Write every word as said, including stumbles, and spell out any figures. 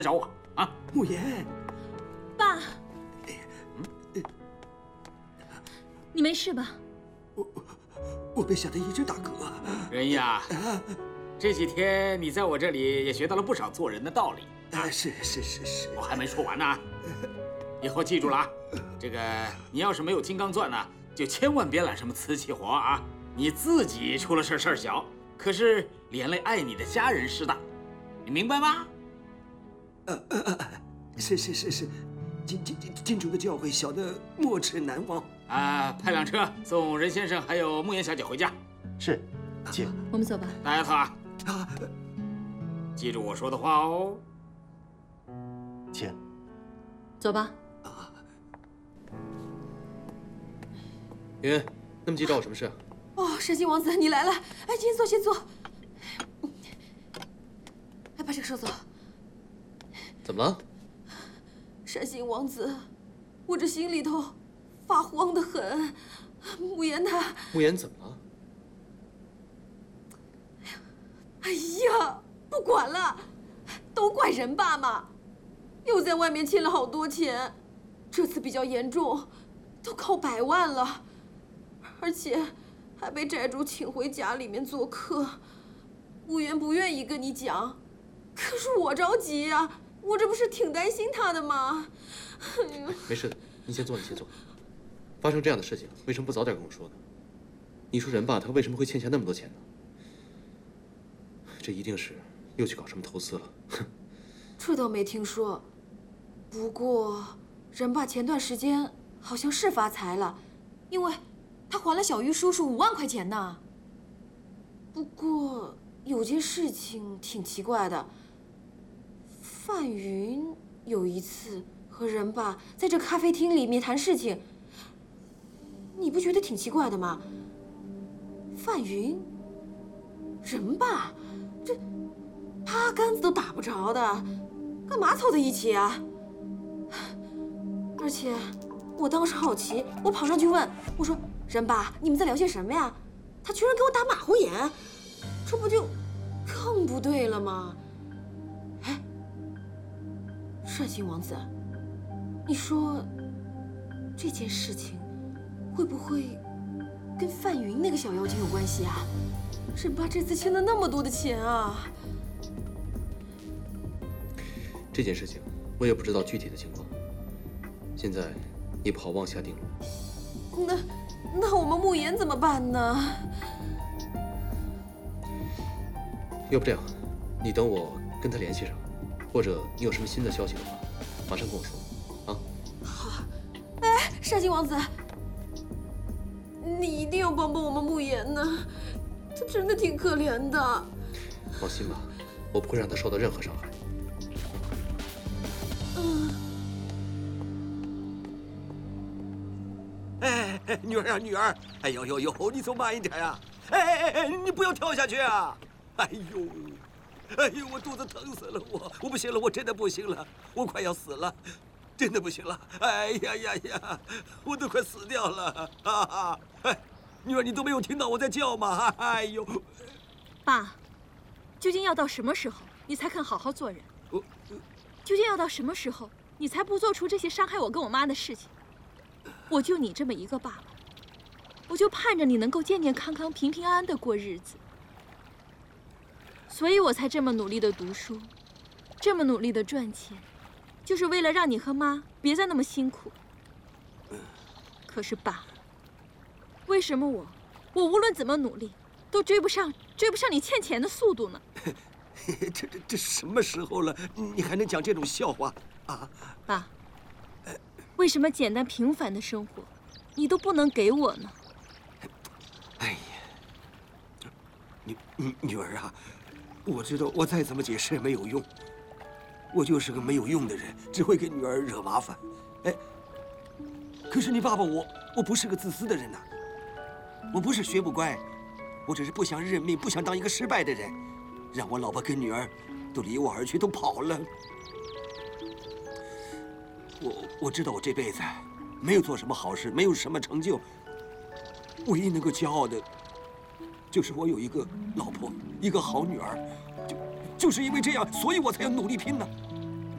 找我啊， 慕言。 爸，你没事吧？ 我我被吓得一直打嗝。 仁义啊，这几天你在我这里也学到了不少做人的道理。 啊，是是是是。 我还没说完呢，以后记住了啊，这个你要是没有金刚钻呢，就千万别揽什么瓷器活啊。你自己出了事事儿小，可是连累爱你的家人事大，你明白吗？ 呃呃呃，是是是是，金金金主的教诲，小的没齿难忘。 啊，派辆车送任先生还有慕言小姐回家。 是，姐。 我们走吧。 大丫头啊，啊，记住我说的话哦。 姐。 走吧。 啊。 云云，那么急找我什么事啊？ 哦，山星王子，你来了！哎，先坐，先坐。哎，把这个收走。 怎么了？ 山星王子，我这心里头发慌得很。慕言他…… 慕言怎么了？ 哎呀，不管了，都怪人爸嘛，又在外面欠了好多钱，这次比较严重，都靠百万了，而且还被债主请回家里面做客。慕言不愿意跟你讲，可是我着急呀、啊，我这不是挺担心他的吗？哎呀， 没事的，你先坐，你先坐。发生这样的事情，为什么不早点跟我说呢？你说人爸他为什么会欠下那么多钱呢？这一定是又去搞什么投资了。哼， 这倒没听说。不过人爸前段时间好像是发财了，因为他还了小鱼叔叔五万块钱呢。不过有件事情挺奇怪的，范云有一次和人爸在这咖啡厅里面谈事情，你不觉得挺奇怪的吗？范云，人爸，这八竿子都打不着的，干嘛凑在一起啊？而且我当时好奇，我跑上去问，我说：“人爸，你们在聊些什么呀？”他居然给我打马虎眼，这不就更不对了吗？哎，单星王子，你说这件事情会不会跟范云那个小妖精有关系啊？人爸这次欠了那么多的钱啊！ 这件事情我也不知道具体的情况，现在也不好妄下定论。 那那我们慕言怎么办呢？ 要不这样，你等我跟他联系上，或者你有什么新的消息的话，马上跟我说，啊？ 好。哎，单星王子，你一定要帮帮我们慕言呢，他真的挺可怜的。 放心吧，我不会让他受到任何伤害。 嗯。 哎，女儿啊，女儿！哎呦呦呦，你走慢一点呀！哎哎哎，你不要跳下去啊！哎呦，哎呦，我肚子疼死了，我我不行了，我真的不行了，我快要死了，真的不行了！哎呀呀呀，我都快死掉了啊！哎，女儿，你都没有听到我在叫吗？哎呦， 爸，究竟要到什么时候你才肯好好做人？ 我究竟要到什么时候你才不做出这些伤害我跟我妈的事情？我就你这么一个爸爸，我就盼着你能够健健康康、平平安安的过日子，所以我才这么努力的读书，这么努力的赚钱，就是为了让你和妈别再那么辛苦。可是爸，为什么我，我无论怎么努力，都追不上追不上你欠钱的速度呢？ 这这这什么时候了，你还能讲这种笑话啊？ 爸。为什么简单平凡的生活，你都不能给我呢？ 哎呀，女女女儿啊，我知道我再怎么解释也没有用，我就是个没有用的人，只会给女儿惹麻烦。哎，可是你爸爸我，我不是个自私的人呐，我不是学不乖，我只是不想认命，不想当一个失败的人，让我老婆跟女儿都离我而去，都跑了。我我知道我这辈子没有做什么好事，没有什么成就，唯一能够骄傲的，就是我有一个老婆，一个好女儿，就就是因为这样，所以我才要努力拼呢。